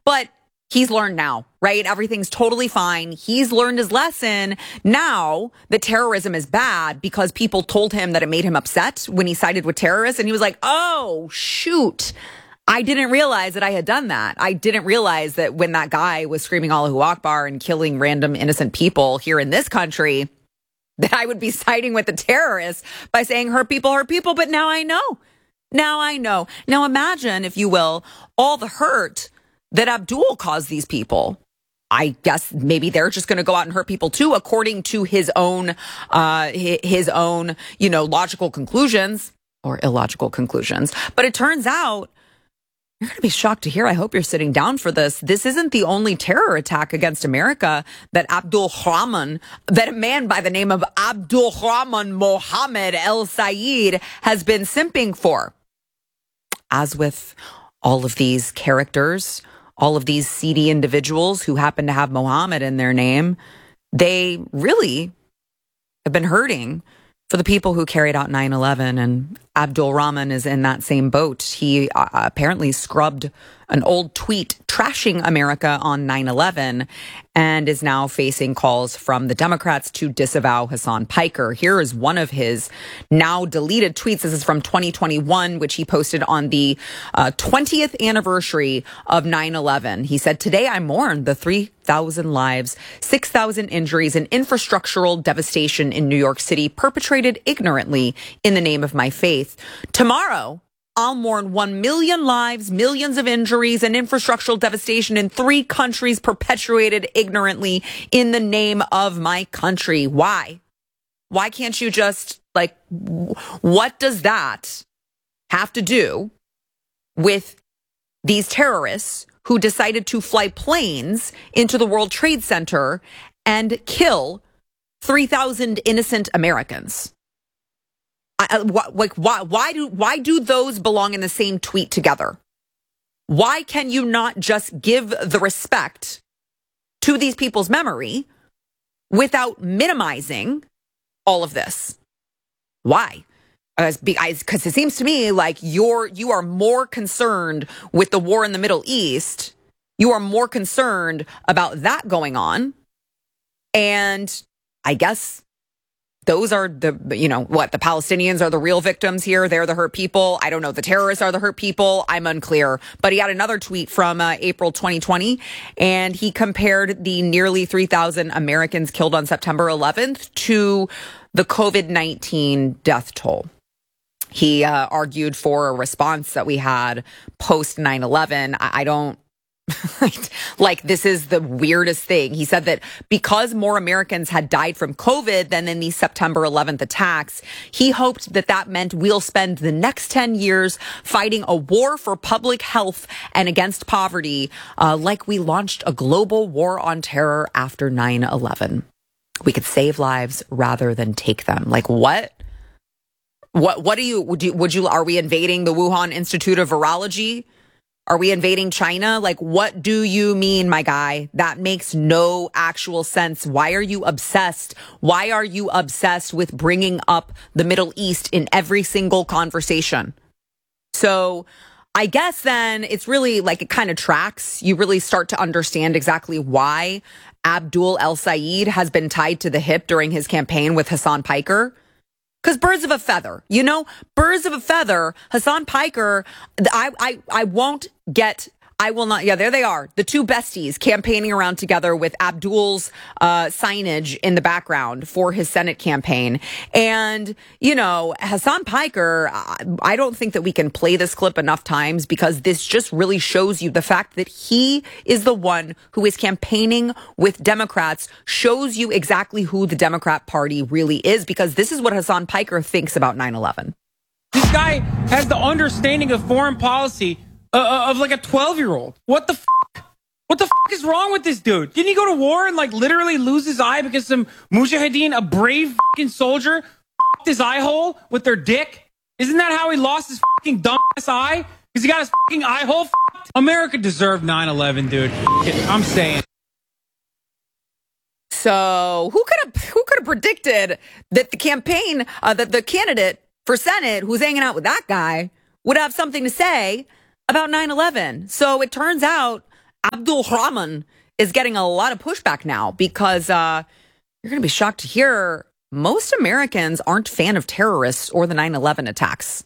But he's learned now, right? Everything's totally fine. He's learned his lesson. Now the terrorism is bad because people told him that it made him upset when he sided with terrorists. And he was like, oh, shoot. I didn't realize that I had done that. I didn't realize that when that guy was screaming Allahu Akbar and killing random innocent people here in this country, that I would be siding with the terrorists by saying hurt people. But now I know. Now imagine, if you will, all the hurt that Abdul caused these people. I guess maybe they're just going to go out and hurt people too, according to his own, logical conclusions or illogical conclusions. But it turns out, you're going to be shocked to hear, I hope you're sitting down for this, this isn't the only terror attack against America that a man by the name of Abdul Rahman Mohammed El Sayed has been simping for. As with all of these characters, all of these seedy individuals who happen to have Mohammed in their name, they really have been hurting for the people who carried out 9/11, and Abdul Rahman is in that same boat. He apparently scrubbed an old tweet trashing America on 9/11 and is now facing calls from the Democrats to disavow Hassan Piker. Here is one of his now deleted tweets. This is from 2021, which he posted on the 20th anniversary of 9/11. He said, "Today I mourn the 3,000 lives, 6,000 injuries, and infrastructural devastation in New York City perpetrated ignorantly in the name of my faith. Tomorrow, I'll mourn 1 million lives, millions of injuries, and infrastructural devastation in 3 countries perpetuated ignorantly in the name of my country." Why? Why can't you just, what does that have to do with these terrorists who decided to fly planes into the World Trade Center and kill 3,000 innocent Americans? Why do those belong in the same tweet together? Why can you not just give the respect to these people's memory without minimizing all of this? Why? Because it seems to me like you are more concerned with the war in the Middle East. You are more concerned about that going on. And I guess those are the Palestinians are the real victims here. They're the hurt people. I don't know. The terrorists are the hurt people. I'm unclear. But he had another tweet from April 2020, and he compared the nearly 3,000 Americans killed on September 11th to the COVID-19 death toll. He argued for a response that we had post 9/11. I don't this is the weirdest thing. He said that because more Americans had died from COVID than in the September 11th attacks, he hoped that meant we'll spend the next 10 years fighting a war for public health and against poverty, like we launched a global war on terror after 9/11. We could save lives rather than take them. What? What are we invading the Wuhan Institute of Virology? Are we invading China? What do you mean, my guy? That makes no actual sense. Why are you obsessed? Why are you obsessed with bringing up the Middle East in every single conversation? So I guess then it's really it kind of tracks. You really start to understand exactly why Abdul El Sayed has been tied to the hip during his campaign with Hassan Piker. Because birds of a feather, birds of a feather. Hassan Piker, I will not. Yeah, there they are. The two besties campaigning around together with Abdul's signage in the background for his Senate campaign. And, Hassan Piker, I don't think that we can play this clip enough times because this just really shows you the fact that he is the one who is campaigning with Democrats, shows you exactly who the Democrat Party really is, because this is what Hassan Piker thinks about 9/11. This guy has the understanding of foreign policy of a 12-year-old. What the fuck? What the fuck is wrong with this dude? Didn't he go to war and literally lose his eye because some mujahideen, a brave fucking soldier, fucked his eye hole with their dick? Isn't that how he lost his fucking dumbass eye? Because he got his fucking eye hole fucked? America deserved 9/11, dude. I'm saying. So who could have predicted that the campaign, that the candidate for Senate who's hanging out with that guy would have something to say about 9/11. So it turns out Abdul Rahman is getting a lot of pushback now because you're going to be shocked to hear most Americans aren't fan of terrorists or the 9/11 attacks.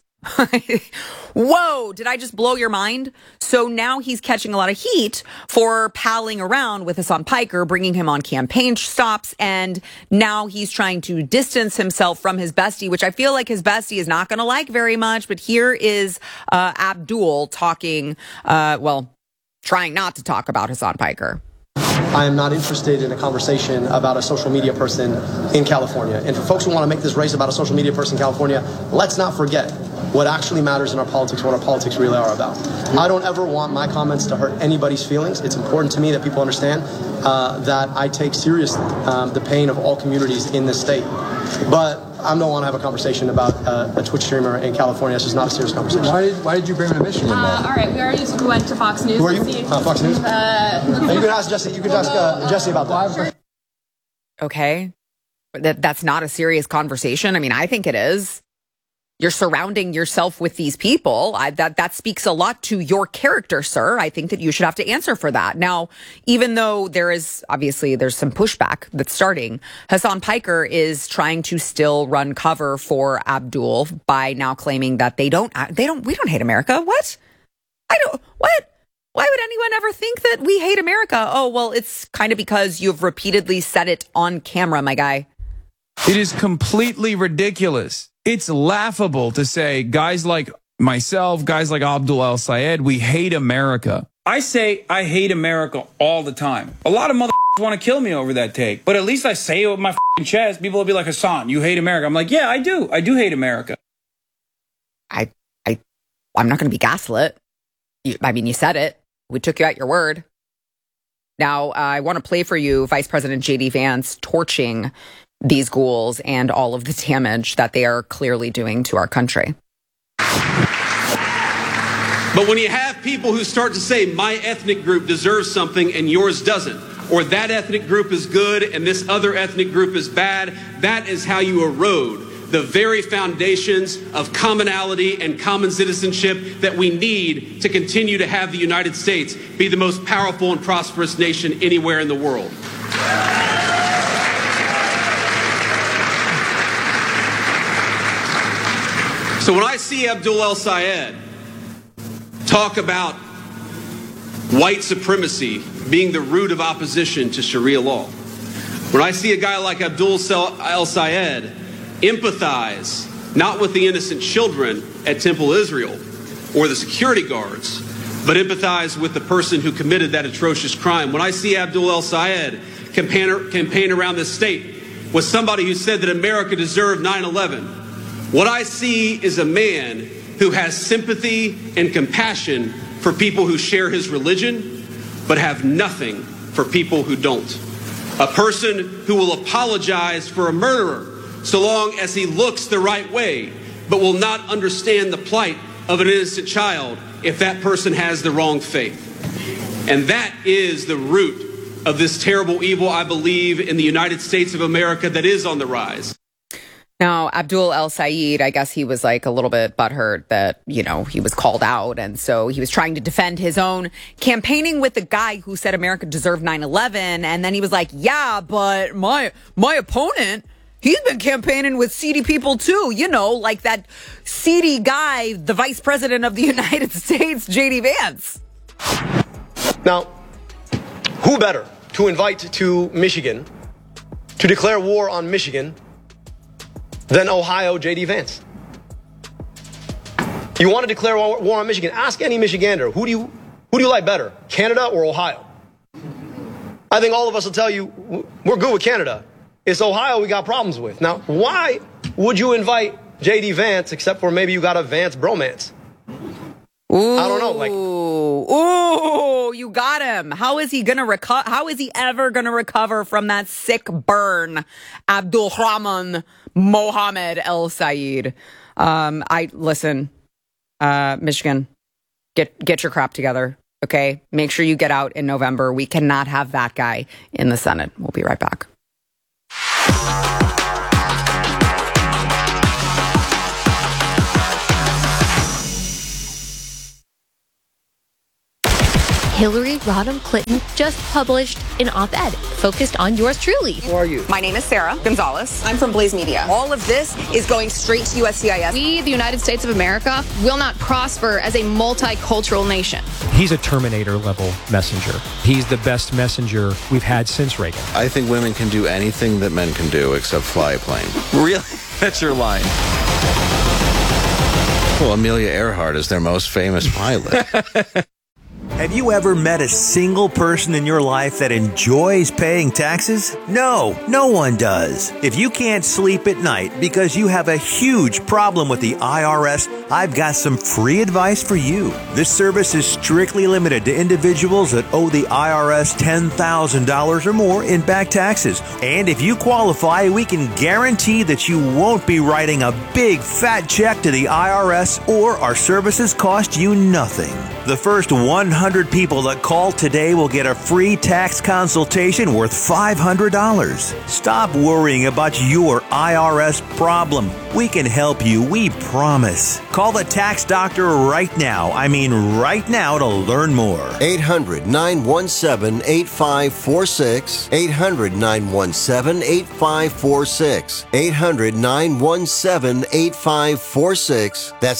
Whoa, did I just blow your mind? So now he's catching a lot of heat for palling around with Hasan Piker, bringing him on campaign stops, and now he's trying to distance himself from his bestie, which I feel like his bestie is not going to like very much. But here is Abdul talking, trying not to talk about Hasan Piker. I am not interested in a conversation about a social media person in California. And for folks who want to make this race about a social media person in California, let's not forget what actually matters in our politics, what our politics really are about. I don't ever want my comments to hurt anybody's feelings. It's important to me that people understand that I take seriously the pain of all communities in this state. But I don't want to have a conversation about a Twitch streamer in California. It's just not a serious conversation. Why did you bring him to Michigan? All right, we went to Fox News. Who are you? Fox News? You can ask Jesse. You can ask Jesse about that. Okay. That's not a serious conversation. I mean, I think it is. You're surrounding yourself with these people. That speaks a lot to your character, sir. I think that you should have to answer for that. Now, even though there's some pushback that's starting, Hasan Piker is trying to still run cover for Abdul by now claiming that we don't hate America. What? What? Why would anyone ever think that we hate America? Oh, well, it's kind of because you've repeatedly said it on camera, my guy. It is completely ridiculous. It's laughable to say guys like myself, guys like Abdul El-Sayed, we hate America. I say I hate America all the time. A lot of motherfuckers want to kill me over that take, but at least I say it with my chest. People will be like, Hasan, you hate America. I'm like, yeah, I do. I do hate America. I'm not going to be gaslit. You said it. We took you at your word. Now, I want to play for you Vice President J.D. Vance torching these ghouls and all of the damage that they are clearly doing to our country. But when you have people who start to say my ethnic group deserves something and yours doesn't, or that ethnic group is good and this other ethnic group is bad, that is how you erode the very foundations of commonality and common citizenship that we need to continue to have the United States be the most powerful and prosperous nation anywhere in the world. So when I see Abdul El-Sayed talk about white supremacy being the root of opposition to Sharia law, when I see a guy like Abdul El-Sayed empathize not with the innocent children at Temple Israel or the security guards, but empathize with the person who committed that atrocious crime, when I see Abdul El-Sayed campaign around this state with somebody who said that America deserved 9/11, what I see is a man who has sympathy and compassion for people who share his religion, but have nothing for people who don't. A person who will apologize for a murderer so long as he looks the right way, but will not understand the plight of an innocent child if that person has the wrong faith. And that is the root of this terrible evil, I believe, in the United States of America that is on the rise. Now, Abdul El-Sayed, I guess he was like a little bit butthurt that, he was called out. And so he was trying to defend his own campaigning with the guy who said America deserved 9/11. And then he was like, yeah, but my opponent, he's been campaigning with seedy people too. Like that seedy guy, the Vice President of the United States, J.D. Vance. Now, who better to invite to Michigan to declare war on Michigan than Ohio J.D. Vance? You want to declare war on Michigan? Ask any Michigander. Who do you like better, Canada or Ohio? I think all of us will tell you we're good with Canada. It's Ohio we got problems with. Now, why would you invite J.D. Vance except for maybe you got a Vance bromance? Ooh, I don't know. You got him. How is he gonna recover? How is he ever gonna recover from that sick burn? Abdul Rahman Mohammed El-Sayed. Michigan, get your crap together. Okay, make sure you get out in November. We cannot have that guy in the Senate. We'll be right back. Hillary Rodham Clinton just published an op-ed focused on yours truly. Who are you? My name is Sarah Gonzalez. I'm from Blaze Media. All of this is going straight to USCIS. We, the United States of America, will not prosper as a multicultural nation. He's a Terminator-level messenger. He's the best messenger we've had since Reagan. I think women can do anything that men can do except fly a plane. Really? That's your line. Well, Amelia Earhart is their most famous pilot. Have you ever met a single person in your life that enjoys paying taxes? No, no one does. If you can't sleep at night because you have a huge problem with the IRS, I've got some free advice for you. This service is strictly limited to individuals that owe the IRS $10,000 or more in back taxes. And if you qualify, we can guarantee that you won't be writing a big fat check to the IRS, or our services cost you nothing. The first 100 people that call today will get a free tax consultation worth $500. Stop worrying about your IRS problem. We can help you, we promise. Call the tax doctor right now. I mean right now, to learn more. 800-917-8546. 800-917-8546. 800-917-8546. That's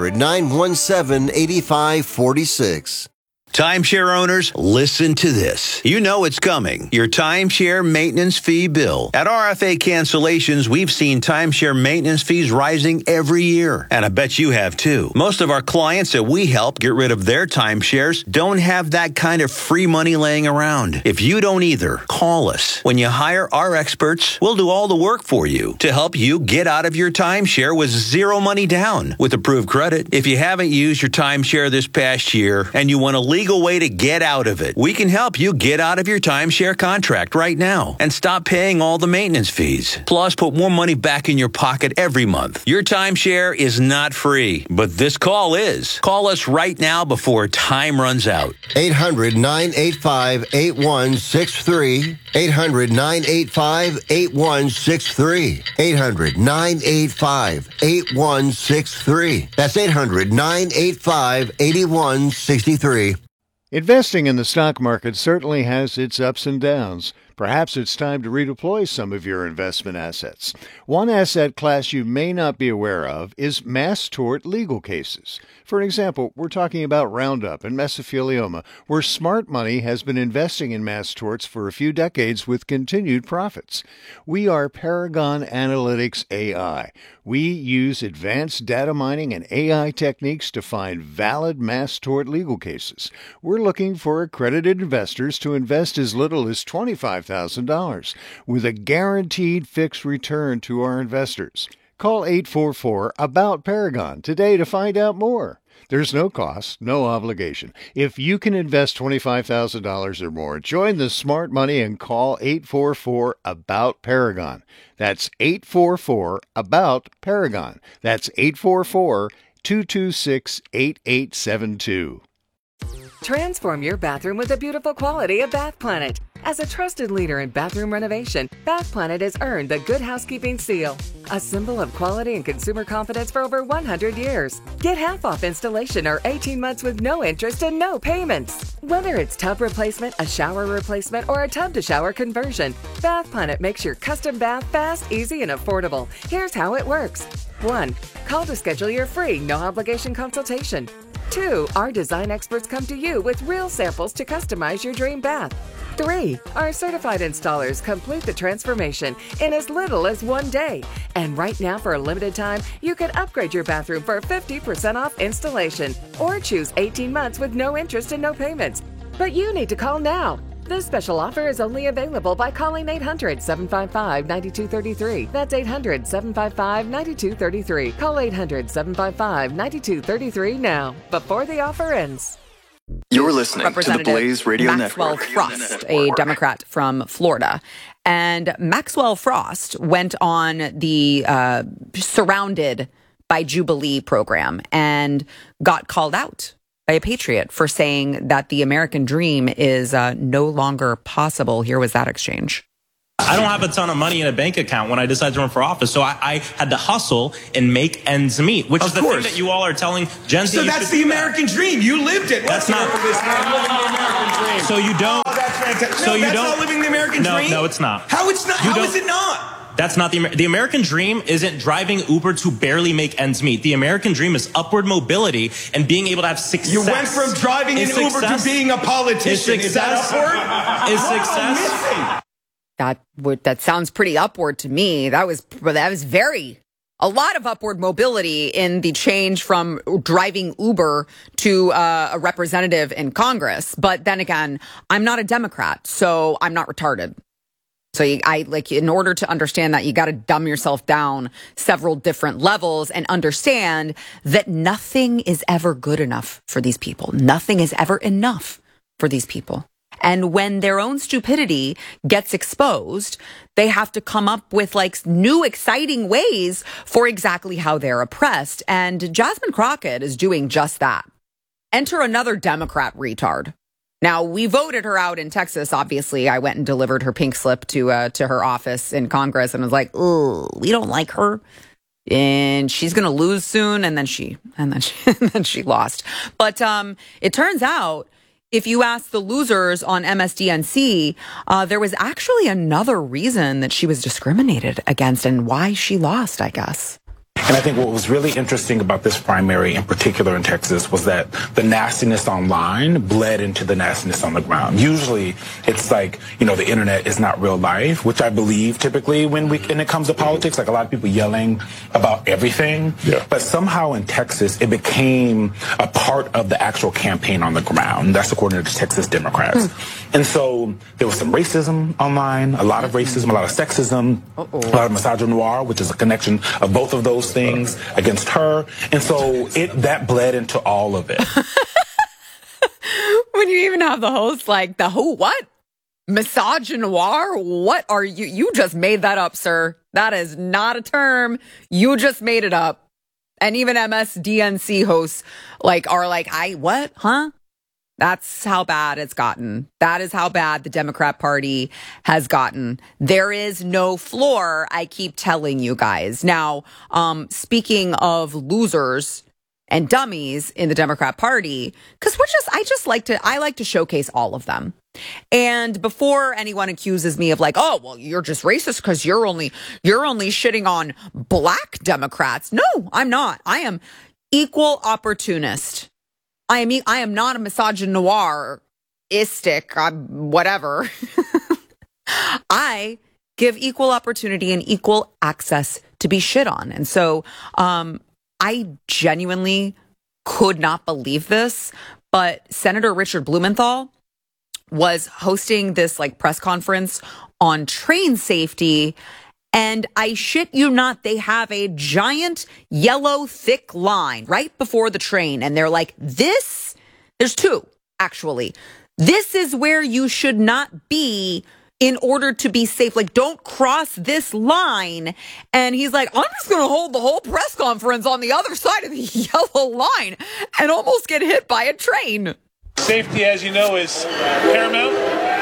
800-917-8546. Timeshare owners, listen to this. You know it's coming. Your timeshare maintenance fee bill. At RFA Cancellations, we've seen timeshare maintenance fees rising every year. And I bet you have too. Most of our clients that we help get rid of their timeshares don't have that kind of free money laying around. If you don't either, call us. When you hire our experts, we'll do all the work for you to help you get out of your timeshare with zero money down with approved credit. If you haven't used your timeshare this past year and you want a legal way to get out of it, we can help you get out of your timeshare contract right now and stop paying all the maintenance fees. Plus, put more money back in your pocket every month. Your timeshare is not free, but this call is. Call us right now before time runs out. 800-985-8163. 800-985-8163. 800-985-8163. That's 800-985-8163. Investing in the stock market certainly has its ups and downs. Perhaps it's time to redeploy some of your investment assets. One asset class you may not be aware of is mass tort legal cases. For example, we're talking about Roundup and mesothelioma, where smart money has been investing in mass torts for a few decades with continued profits. We are Paragon Analytics AI. We use advanced data mining and AI techniques to find valid mass tort legal cases. We're looking for accredited investors to invest as little as $25,000 with a guaranteed fixed return to our investors. Call 844-ABOUT-PARAGON today to find out more. There's no cost, no obligation. If you can invest $25,000 or more, join the smart money and call 844-ABOUT-PARAGON. That's 844-ABOUT-PARAGON. That's 844-226-8872. Transform your bathroom with the beautiful quality of Bath Planet. As a trusted leader in bathroom renovation, Bath Planet has earned the Good Housekeeping seal, a symbol of quality and consumer confidence for over 100 years. Get half off installation or 18 months with no interest and no payments. Whether it's tub replacement, a shower replacement, or a tub-to-shower conversion, Bath Planet makes your custom bath fast, easy, and affordable. Here's how it works. 1. Call to schedule your free, no-obligation consultation. 2. Our design experts come to you with real samples to customize your dream bath. 3. Our certified installers complete the transformation in as little as 1 day. And right now, for a limited time, you can upgrade your bathroom for 50% off installation or choose 18 months with no interest and no payments. But you need to call now. This special offer is only available by calling 800-755-9233. That's 800-755-9233. Call 800-755-9233 now, before the offer ends. You're listening to the Blaze Radio Maxwell Network. Frost, a Democrat from Florida. And Maxwell Frost went on the Surrounded by Jubilee program and got called out by a patriot for saying that the American dream is no longer possible. Here was that exchange. I don't have a ton of money in a bank account when I decided to run for office, so I had to hustle and make ends meet, which is the thing that you all are telling Gen Z. So that's the American dream. You lived it. That's not. So you don't. Oh, that's fantastic. So you that's don't. not living the American dream? No, it's not. How it's not? How is it not? That's not the American dream. Isn't driving Uber to barely make ends meet. The American dream is upward mobility and being able to have success. You went from driving an Uber to being a politician. Is that upward? Is success? That sounds pretty upward to me. That was a lot of upward mobility in the change from driving Uber to a representative in Congress. But then again, I'm not a Democrat, so I'm not retarded. So in order to understand that, you got to dumb yourself down several different levels and understand that nothing is ever good enough for these people. Nothing is ever enough for these people. And when their own stupidity gets exposed, they have to come up with new exciting ways for exactly how they're oppressed. And Jasmine Crockett is doing just that. Enter another Democrat retard. Now, we voted her out in Texas, obviously. I went and delivered her pink slip to her office in Congress and was like, oh, we don't like her. And she's going to lose soon. And then she lost. But it turns out, if you ask the losers on MSDNC, there was actually another reason that she was discriminated against and why she lost, I guess. And I think what was really interesting about this primary in particular in Texas was that the nastiness online bled into the nastiness on the ground. Usually it's the internet is not real life, which I believe typically when it comes to politics, a lot of people yelling about everything. Yeah. But somehow in Texas, it became a part of the actual campaign on the ground. That's according to Texas Democrats. And so there was some racism online, a lot of racism, a lot of sexism, a lot of misogynoir, which is a connection of both of those things against her. And so that bled into all of it. When you even have the host the who, what? Misogynoir? What are you? You just made that up, sir. That is not a term. You just made it up. And even MSDNC hosts are what? Huh? That's how bad it's gotten. That is how bad the Democrat Party has gotten. There is no floor, I keep telling you guys. Now, speaking of losers and dummies in the Democrat Party, because I like to showcase all of them. And before anyone accuses me of oh, well, you're just racist because you're only shitting on black Democrats. No, I'm not. I am equal opportunist. I am not a misogynoir-istic, whatever. I give equal opportunity and equal access to be shit on. And so I genuinely could not believe this, but Senator Richard Blumenthal was hosting this press conference on train safety. And I shit you not, they have a giant yellow thick line right before the train. And they're there's two, actually. This is where you should not be in order to be safe. Don't cross this line. And he's I'm just going to hold the whole press conference on the other side of the yellow line and almost get hit by a train. Safety, as you know, is paramount.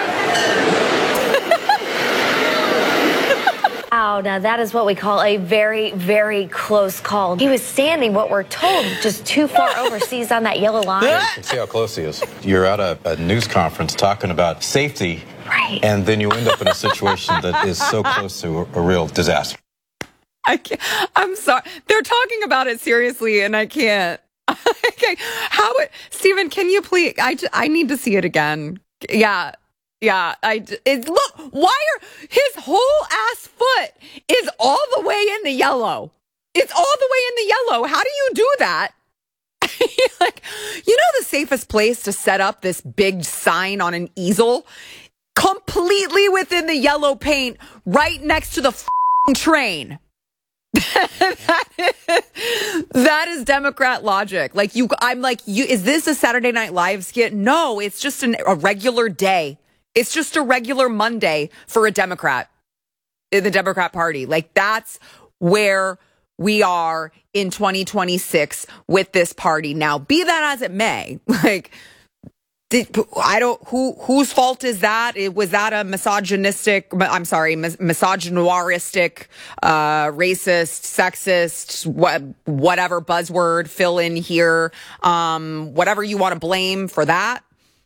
Wow, now that is what we call a very, very close call. He was standing, what we're told, just too far overseas on that yellow line. You can see how close he is. You're at a news conference talking about safety, right? And then you end up in a situation that is so close to a real disaster. I'm sorry. They're talking about it seriously, and I can't. Okay, Stephen, can you please? I need to see it again. Yeah. Look, why are his whole ass foot is all the way in the yellow? It's all the way in the yellow. How do you do that? The safest place to set up this big sign on an easel, completely within the yellow paint, right next to the train. That is Democrat logic. Is this a Saturday Night Live skit? No, it's just a regular day. It's just a regular Monday for a Democrat in the Democrat Party. That's where we are in 2026 with this party. Now, be that as it may, Whose fault is that? Was that a misogynistic, misogynoiristic, racist, sexist, whatever buzzword, fill in here, whatever you want to blame for that?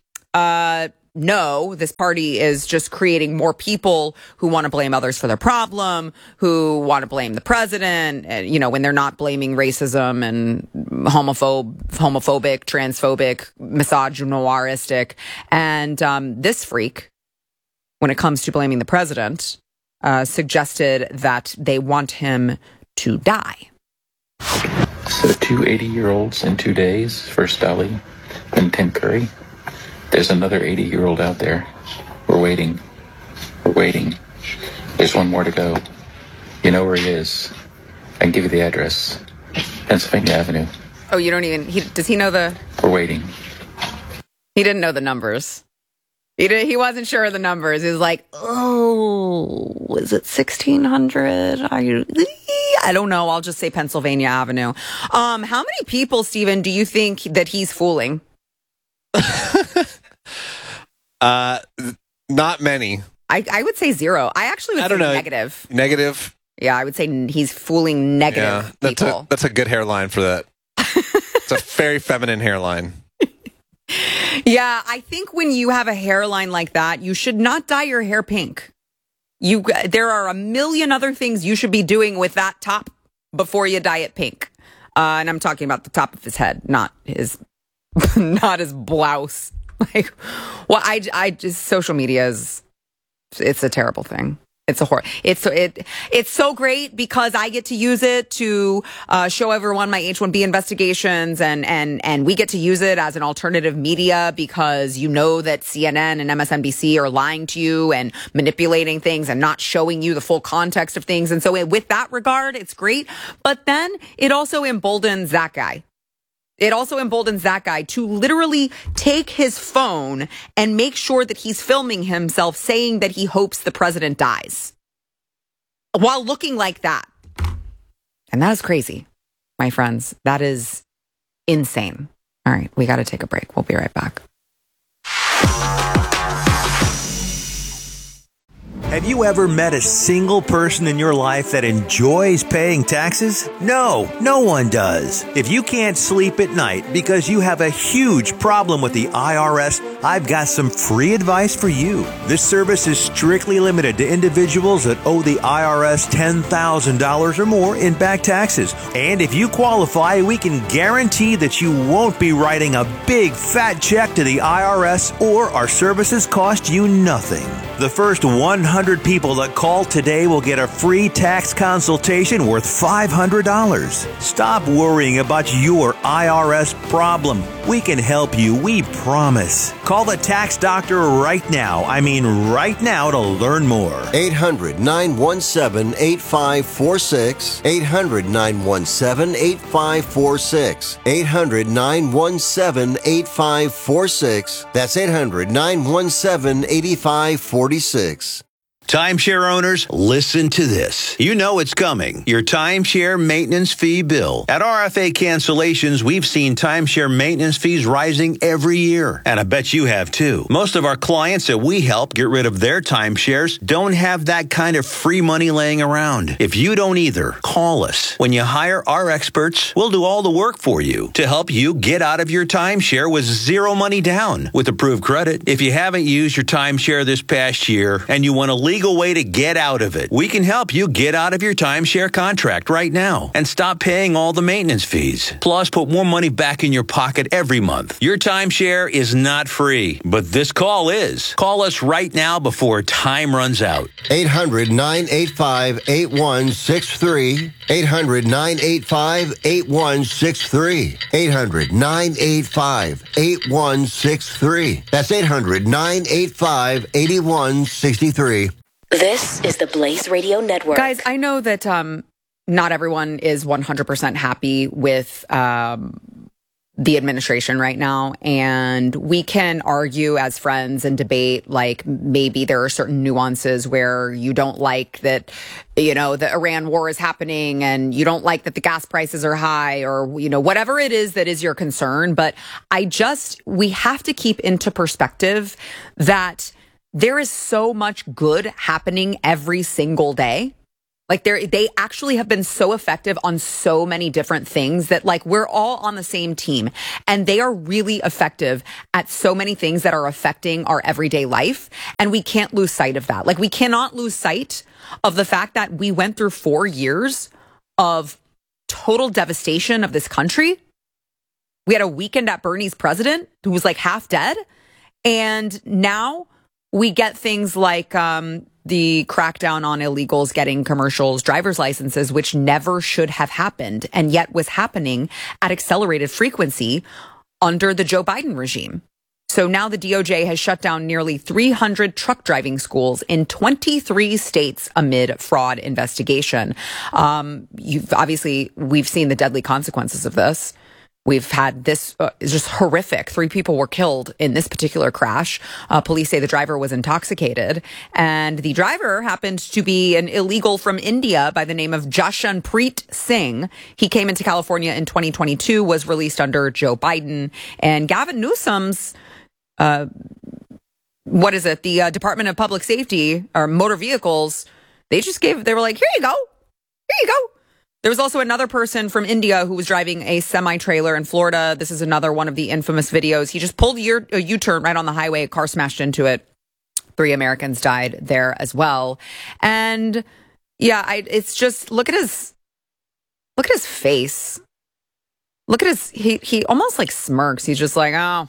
No, this party is just creating more people who want to blame others for their problem, who want to blame the president, when they're not blaming racism and homophobic, transphobic, misogynoiristic. And this freak, when it comes to blaming the president, suggested that they want him to die. So 2 80-year-olds in 2 days, first Dolly, then Tim Curry. There's another 80-year-old out there. We're waiting. There's one more to go. You know where he is. I can give you the address. Pennsylvania Avenue. Oh, you don't even... does he know the... We're waiting. He didn't know the numbers. He wasn't sure of the numbers. He was like, oh, is it 1,600? I don't know. I'll just say Pennsylvania Avenue. How many people, Stephen, do you think that he's fooling? Not many. I would say zero. I actually would say negative. Negative? Yeah, I would say he's fooling negative people. That's a good hairline for that. It's a very feminine hairline. Yeah, I think when you have a hairline like that, you should not dye your hair pink. There are a million other things you should be doing with that top before you dye it pink. And I'm talking about the top of his head, not his blouse. I just, social media it's a terrible thing. It's a horror. It's so great because I get to use it to show everyone my H-1B investigations, and we get to use it as an alternative media because you know that CNN and MSNBC are lying to you and manipulating things and not showing you the full context of things. And so with that regard, it's great. But then it also emboldens that guy. It also emboldens that guy to literally take his phone and make sure that he's filming himself saying that he hopes the president dies while looking like that. And that is crazy, my friends. That is insane. All right, we got to take a break. We'll be right back. Have you ever met a single person in your life that enjoys paying taxes? No, no one does. If you can't sleep at night because you have a huge problem with the IRS, I've got some free advice for you. This service is strictly limited to individuals that owe the IRS $10,000 or more in back taxes. And if you qualify, we can guarantee that you won't be writing a big fat check to the IRS, or our services cost you nothing. The first 100 people that call today will get a free tax consultation worth $500. Stop worrying about your IRS problem. We can help you, we promise. Call the tax doctor right now. I mean right now to learn more. 800-917-8546. 800-917-8546. 800-917-8546. That's 800-917-8546. Timeshare owners, listen to this. You know it's coming. Your timeshare maintenance fee bill. At RFA Cancellations, we've seen timeshare maintenance fees rising every year. And I bet you have too. Most of our clients that we help get rid of their timeshares don't have that kind of free money laying around. If you don't either, call us. When you hire our experts, we'll do all the work for you to help you get out of your timeshare with zero money down with approved credit. If you haven't used your timeshare this past year and you want to legal way to get out of it, we can help you get out of your timeshare contract right now and stop paying all the maintenance fees. Plus, put more money back in your pocket every month. Your timeshare is not free, but this call is. Call us right now before time runs out. 800-985-8163. 800-985-8163. 800-985-8163. That's 800-985-8163. This is the Blaze Radio Network. Guys, I know that not everyone is 100% happy with the administration right now. And we can argue as friends and debate, like maybe there are certain nuances where you don't like that, the Iran war is happening and you don't like that the gas prices are high or, whatever it is that is your concern. But we have to keep into perspective that there is so much good happening every single day. Like they actually have been so effective on so many different things that like we're all on the same team, and they are really effective at so many things that are affecting our everyday life. And we can't lose sight of that. Like we cannot lose sight of the fact that we went through 4 years of total devastation of this country. We had a weekend at Bernie's president who was like half dead. And now we get things like, the crackdown on illegals getting commercials, driver's licenses, which never should have happened, and yet was happening at accelerated frequency under the Joe Biden regime. So now the DOJ has shut down nearly 300 truck driving schools in 23 states amid fraud investigation. We've seen the deadly consequences of this. We've had this is just horrific. 3 people were killed in this particular crash. Police say the driver was intoxicated, and the driver happened to be an illegal from India by the name of Jashanpreet Singh. He came into California in 2022, was released under Joe Biden, and Gavin Newsom's the Department of Public Safety or Motor Vehicles. They were like, here you go. There was also another person from India who was driving a semi-trailer in Florida. This is another one of the infamous videos. He just pulled a U-turn right on the highway. A car smashed into it. 3 Americans died there as well. And it's just, look at his face. Look at he almost like smirks. He's just like,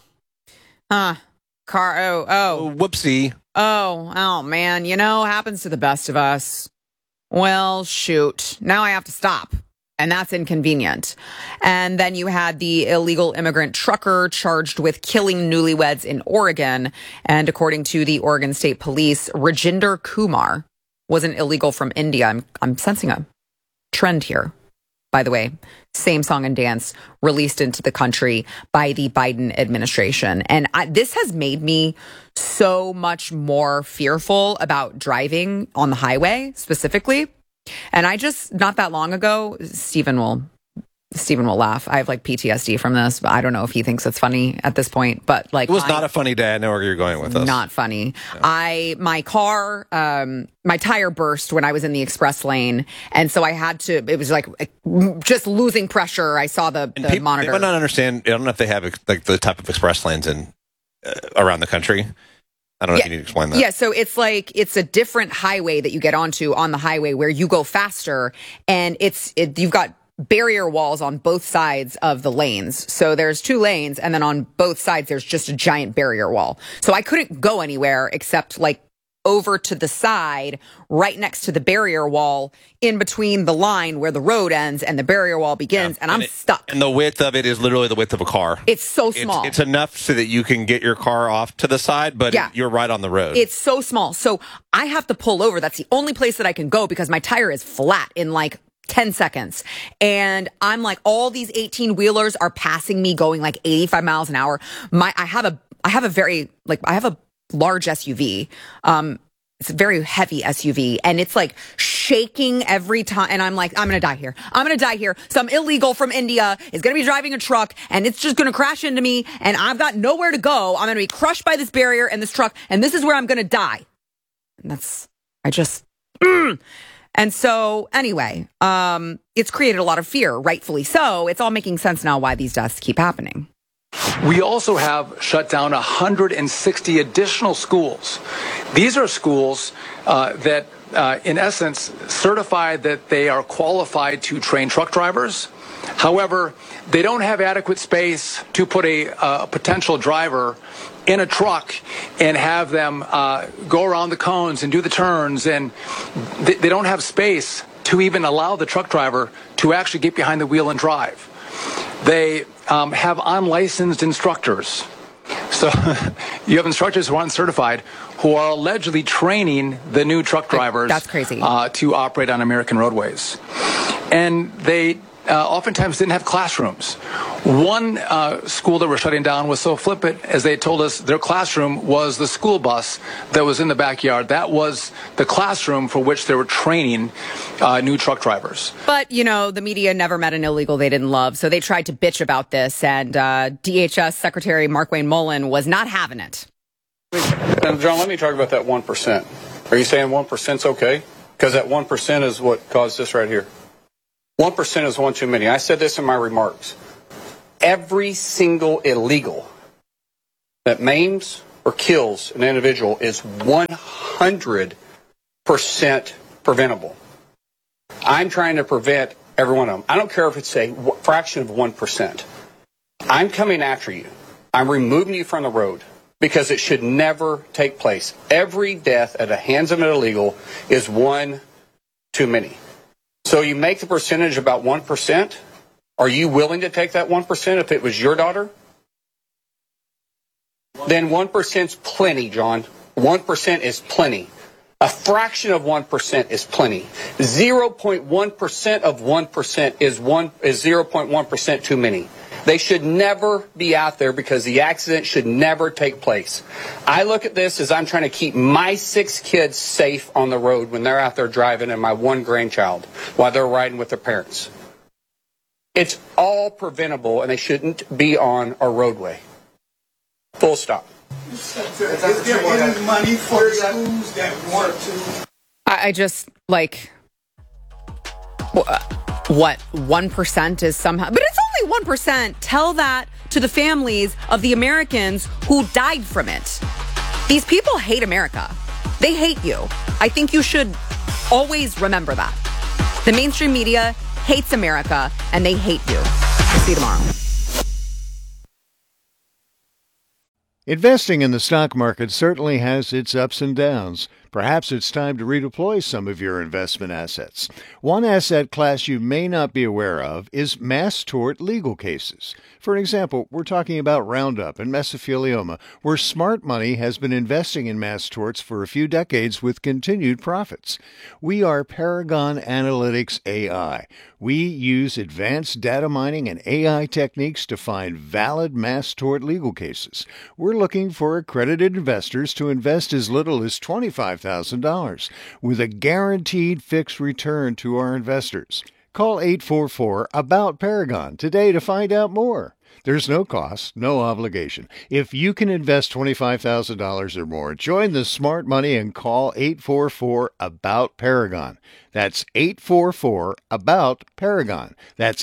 whoopsie. Oh, man, happens to the best of us. Well, shoot. Now I have to stop. And that's inconvenient. And then you had the illegal immigrant trucker charged with killing newlyweds in Oregon. And according to the Oregon State Police, Rajinder Kumar was an illegal from India. I'm sensing a trend here. By the way, same song and dance released into the country by the Biden administration. And this has made me so much more fearful about driving on the highway specifically. And not that long ago, Stephen will laugh. I have like PTSD from this, but I don't know if he thinks it's funny at this point. But like, it was not a funny day. I know where you're going with this. Not funny. Yeah. My car, my tire burst when I was in the express lane, and so I had to. It was like just losing pressure. I saw the monitor. People don't understand. I don't know if they have like the type of express lanes in around the country. I don't know if you need to explain that. Yeah, so it's like it's a different highway that you get onto on the highway where you go faster, and you've got barrier walls on both sides of the lanes. So there's 2 lanes, and then on both sides there's just a giant barrier wall. So I couldn't go anywhere except like over to the side, right next to the barrier wall, in between the line where the road ends and the barrier wall begins, and I'm stuck. And the width of it is literally the width of a car. It's so small. It's enough so that you can get your car off to the side, but you're right on the road. It's so small. So I have to pull over. That's the only place that I can go because my tire is flat in like 10 seconds. And I'm like, all these 18-wheelers are passing me going like 85 miles an hour. I have a large SUV. It's a very heavy SUV, and it's like shaking every time. And I'm like, I'm going to die here. Some illegal from India is going to be driving a truck, and it's just going to crash into me, and I've got nowhere to go. I'm going to be crushed by this barrier and this truck, and this is where I'm going to die. And And so anyway, it's created a lot of fear, rightfully so. It's all making sense now why these deaths keep happening. We also have shut down 160 additional schools. These are schools that, in essence, certify that they are qualified to train truck drivers. However, they don't have adequate space to put a potential driver in a truck and have them go around the cones and do the turns, and they don't have space to even allow the truck driver to actually get behind the wheel and drive. They have unlicensed instructors. So you have instructors who are uncertified who are allegedly training the new truck drivers. That's crazy. To operate on American roadways. And they oftentimes didn't have classrooms. One school that we're shutting down was so flippant as they told us their classroom was the school bus that was in the backyard. That was the classroom for which they were training new truck drivers. But, the media never met an illegal they didn't love, so they tried to bitch about this, and DHS Secretary Markwayne Mullin was not having it. Now, John, let me talk about that 1%. Are you saying 1%'s okay? Because that 1% is what caused this right here. 1% is one too many. I said this in my remarks. Every single illegal that maims or kills an individual is 100% preventable. I'm trying to prevent every one of them. I don't care if it's a fraction of 1%. I'm coming after you. I'm removing you from the road because it should never take place. Every death at the hands of an illegal is one too many. So you make the percentage about 1%. Are you willing to take that 1% if it was your daughter? Then 1%'s plenty, John. 1% is plenty. A fraction of 1% is plenty. 0.1% of 1% is 0.1% too many. They should never be out there because the accident should never take place. I look at this as I'm trying to keep my 6 kids safe on the road when they're out there driving and my 1 grandchild while they're riding with their parents. It's all preventable and they shouldn't be on our roadway. Full stop. Is there any money for schools that want to? I just, what, 1% is somehow, but it's only 1%. Tell that to the families of the Americans who died from it. These people hate America. They hate you. I think you should always remember that. The mainstream media hates America and they hate you. We'll see you tomorrow. Investing in the stock market certainly has its ups and downs. Perhaps it's time to redeploy some of your investment assets. One asset class you may not be aware of is mass tort legal cases. For example, we're talking about Roundup and mesothelioma, where smart money has been investing in mass torts for a few decades with continued profits. We are Paragon Analytics AI. We use advanced data mining and AI techniques to find valid mass tort legal cases. We're looking for accredited investors to invest as little as $25,000 with a guaranteed fixed return to our investors. Call 844-ABOUT-PARAGON today to find out more. There's no cost, no obligation. If you can invest $25,000 or more, join the smart money and call 844-ABOUT-PARAGON. That's 844-ABOUT-PARAGON. That's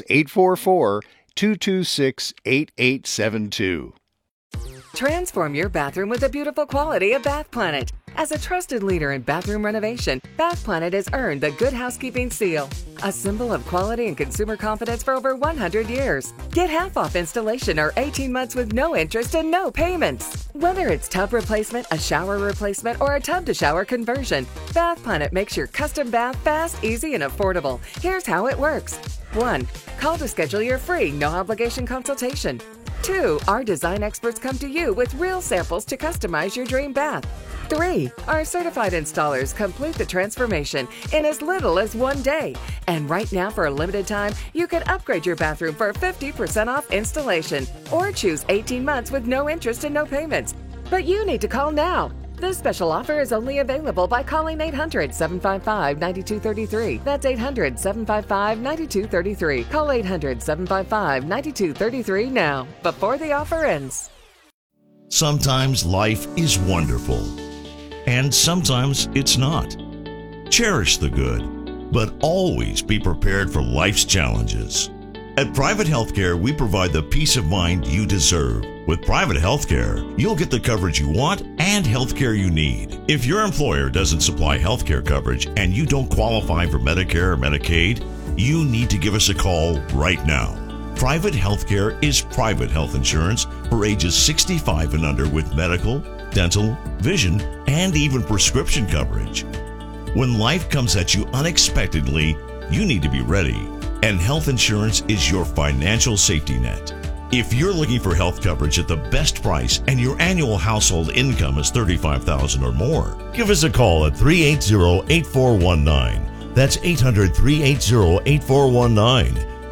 844-226-8872. Transform your bathroom with the beautiful quality of Bath Planet. As a trusted leader in bathroom renovation, Bath Planet has earned the Good Housekeeping Seal, a symbol of quality and consumer confidence for over 100 years. Get half off installation or 18 months with no interest and no payments. Whether it's tub replacement, a shower replacement, or a tub-to-shower conversion, Bath Planet makes your custom bath fast, easy, and affordable. Here's how it works. 1. Call to schedule your free, no-obligation consultation. 2. Our design experts come to you with real samples to customize your dream bath. 3. Our certified installers complete the transformation in as little as 1 day. And right now, for a limited time, you can upgrade your bathroom for 50% off installation or choose 18 months with no interest and no payments. But you need to call now. This special offer is only available by calling 800-755-9233. That's 800-755-9233. Call 800-755-9233 now, before the offer ends. Sometimes life is wonderful, and sometimes it's not. Cherish the good, but always be prepared for life's challenges. At Private Healthcare, we provide the peace of mind you deserve. With private healthcare, you'll get the coverage you want and healthcare you need. If your employer doesn't supply healthcare coverage and you don't qualify for Medicare or Medicaid, you need to give us a call right now. Private healthcare is private health insurance for ages 65 and under with medical, dental, vision, and even prescription coverage. When life comes at you unexpectedly, you need to be ready, and health insurance is your financial safety net. If you're looking for health coverage at the best price and your annual household income is $35,000 or more, give us a call at 380-8419. That's 800-380-8419.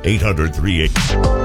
800-38.